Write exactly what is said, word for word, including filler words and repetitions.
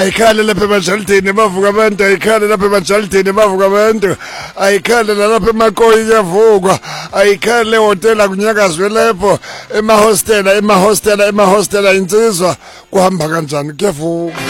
Ayikhale lapha eMajaldini bavuka abantu ayikhale lapha eMajaldini bavuka abantu ayikhale lapha eMakoyi yavuka ayikhale hotel akunyakazwe lapho emahostela emahostela emahostela insizwa kuhamba kanjani kuyavuka